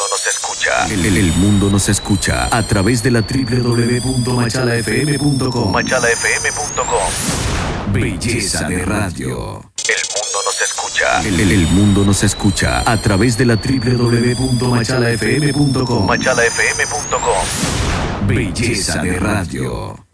nos escucha. El mundo nos escucha a través de la www.machalafm.com. Machalafm.com. Belleza de radio. El mundo nos escucha. El mundo nos escucha a través de la www.machalafm.com. Machalafm.com. Belleza de radio.